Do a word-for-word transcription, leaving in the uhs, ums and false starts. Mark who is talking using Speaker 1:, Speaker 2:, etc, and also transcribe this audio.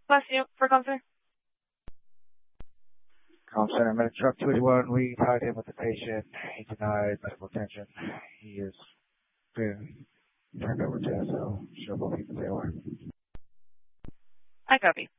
Speaker 1: Bless you. For concern.
Speaker 2: Call center, medic truck two eighty-one. We tied him with the patient. He denied medical attention. He is being turned over to us, so show both people they are.
Speaker 1: I copy.